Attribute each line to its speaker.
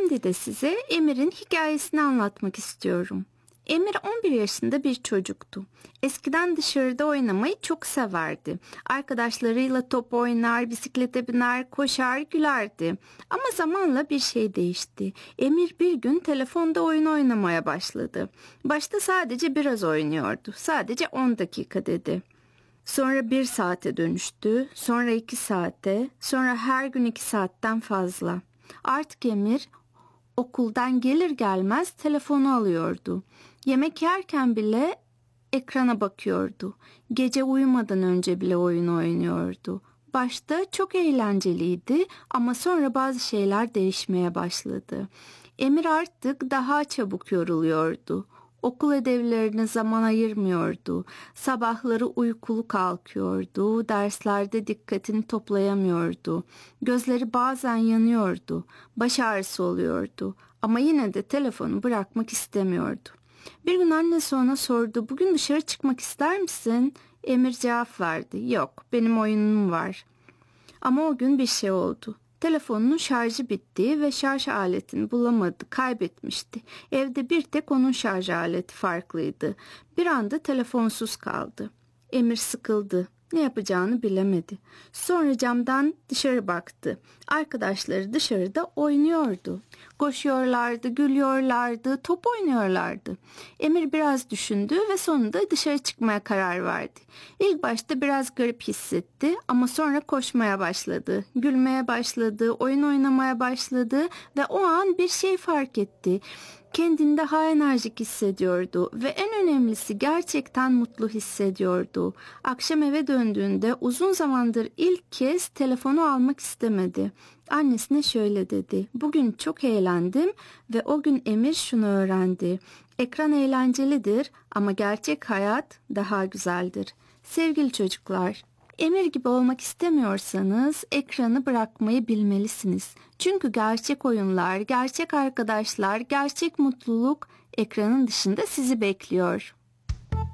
Speaker 1: Şimdi de size Emir'in hikayesini anlatmak istiyorum. Emir 11 yaşında bir çocuktu. Eskiden dışarıda oynamayı çok severdi. Arkadaşlarıyla top oynar, bisiklete biner, koşar, gülerdi. Ama zamanla bir şey değişti. Emir bir gün telefonda oyun oynamaya başladı. Başta sadece biraz oynuyordu. Sadece 10 dakika dedi. Sonra 1 saate dönüştü, sonra 2 saate, sonra her gün 2 saatten fazla. Artık Emir okuldan gelir gelmez telefonu alıyordu. Yemek yerken bile ekrana bakıyordu. Gece uyumadan önce bile oyun oynuyordu. Başta çok eğlenceliydi ama sonra bazı şeyler değişmeye başladı. Emir artık daha çabuk yoruluyordu. Okul ödevlerine zaman ayırmıyordu. Sabahları uykulu kalkıyordu. Derslerde dikkatini toplayamıyordu. Gözleri bazen yanıyordu. Baş ağrısı oluyordu. Ama yine de telefonu bırakmak istemiyordu. Bir gün annesi ona sordu. "Bugün dışarı çıkmak ister misin?" Emir cevap verdi. "Yok, benim oyunum var." Ama o gün bir şey oldu. Telefonunun şarjı bitti ve şarj aletini bulamadı, kaybetmişti. Evde bir tek onun şarj aleti farklıydı. Bir anda telefonsuz kaldı. Emir sıkıldı. Ne yapacağını bilemedi. Sonra camdan dışarı baktı. Arkadaşları dışarıda oynuyordu. Koşuyorlardı, gülüyorlardı, top oynuyorlardı. Emir biraz düşündü ve sonunda dışarı çıkmaya karar verdi. İlk başta biraz garip hissetti ama sonra koşmaya başladı, gülmeye başladı, oyun oynamaya başladı ve o an bir şey fark etti. Kendini daha enerjik hissediyordu ve en önemlisi gerçekten mutlu hissediyordu. Akşam eve döndüğünde uzun zamandır ilk kez telefonu almak istemedi. Annesine şöyle dedi: "Bugün çok eğlendim." Ve o gün Emir şunu öğrendi: ekran eğlencelidir ama gerçek hayat daha güzeldir. Sevgili çocuklar, Emir gibi olmak istemiyorsanız ekranı bırakmayı bilmelisiniz. Çünkü gerçek oyunlar, gerçek arkadaşlar, gerçek mutluluk ekranın dışında sizi bekliyor.